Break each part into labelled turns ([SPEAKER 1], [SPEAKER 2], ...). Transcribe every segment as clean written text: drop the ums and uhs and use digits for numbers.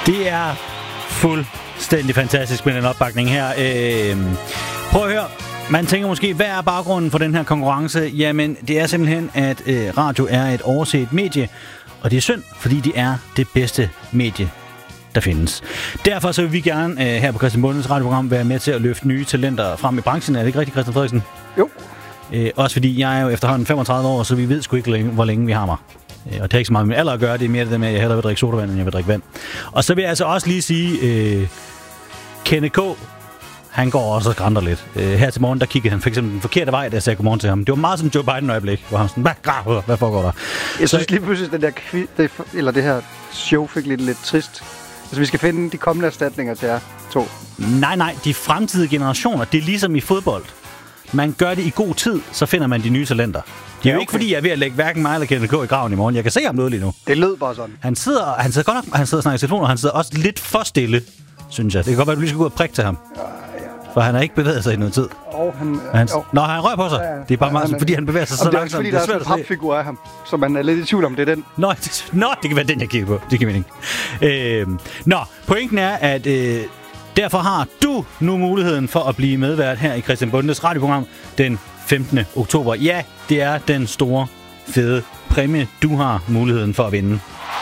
[SPEAKER 1] Det er fuldstændig fantastisk med den opbakning her. Prøv at høre. Man tænker måske, hvad er baggrunden for den her konkurrence? Jamen, det er simpelthen, at radio er et overset medie, og det er synd, fordi det er det bedste medie, der findes. Derfor så vil vi gerne her på Christian Bondes radioprogram være med til at løfte nye talenter frem i branchen. Er det ikke rigtigt, Christian Frederiksen?
[SPEAKER 2] Jo.
[SPEAKER 1] Også fordi jeg er jo efterhånden 35 år, så vi ved sgu ikke, hvor længe vi har mig. Og det har ikke så meget med alder at gøre, det er mere det med, at jeg hellere vil drikke sodavand, end jeg vil drikke vand. Og så vil jeg altså også lige sige, Kenneth K., han går også og skrænder lidt. Her til morgen, der kiggede han for eksempel den forkerte vej, da jeg sagde godmorgen til ham. Det var meget sådan Joe Biden-øjeblik, hvor han sådan, hvad foregår der?
[SPEAKER 2] Jeg synes lige pludselig, den der det her show fik lidt trist. Altså, vi skal finde de kommende erstatninger til jer to.
[SPEAKER 1] Nej, de fremtidige generationer, det er ligesom i fodbold. Man gør det i god tid, så finder man de nye talenter. Det er jo ikke, fordi jeg er ved at lægge hverken mig eller Kenneth K. i graven i morgen. Jeg kan se ham noget lige nu.
[SPEAKER 2] Det lød bare sådan.
[SPEAKER 1] Han sidder godt nok, han sidder og snakker i telefon, og han sidder også lidt for stille, synes jeg. Det kan godt være, at du lige skal gå ud og prikke til ham. Ja. For han har ikke bevæget sig i noget tid.
[SPEAKER 2] Han
[SPEAKER 1] rører på sig. Ja. Det er bare meget, fordi han bevæger sig så langsomt.
[SPEAKER 2] Det er fordi, der er sådan en papfigur af ham, så man er lidt i tvivl om, det er den.
[SPEAKER 1] Nå, det kan være den, jeg kigger på. Det kan man ikke. Pointen er, at derfor har du nu muligheden for at blive medvært her i Christian Bondes radioprogram den 15. oktober. Ja, det er den store, fede præmie, du har muligheden for at vinde.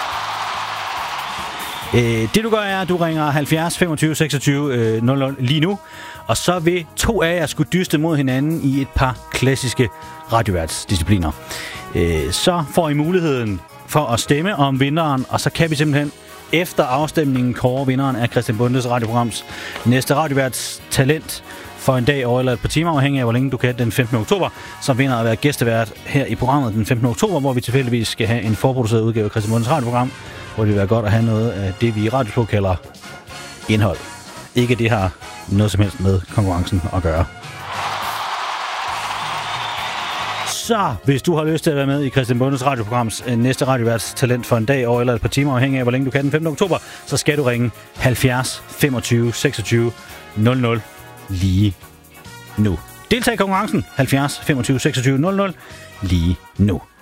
[SPEAKER 1] Det du gør er, at du ringer 70 25 26 00 lige nu, og så vil to af jer skulle dyste mod hinanden i et par klassiske radioværtsdiscipliner. Så får I muligheden for at stemme om vinderen, og så kan vi simpelthen efter afstemningen kåre vinderen af Christian Bondes radioprograms næste radioværtstalent for en dag over eller et par timer, afhængig af hvor længe du kan den 15. oktober, som vinder at være gæstevært her i programmet den 15. oktober, hvor vi tilfældigvis skal have en forproduceret udgave af Christian Bondes radioprogram, hvor det vil være godt at have noget af det, vi i Radiosprog kalder indhold. Ikke det har noget som helst med konkurrencen at gøre. Så hvis du har lyst til at være med i Christian Bondes radioprograms næste radioværtstalent for en dag over eller et par timer, afhængig af hvor længe du kan den 15. oktober, så skal du ringe 70 25 26 00 lige nu. Deltag i konkurrencen 70 25 26 00 lige nu.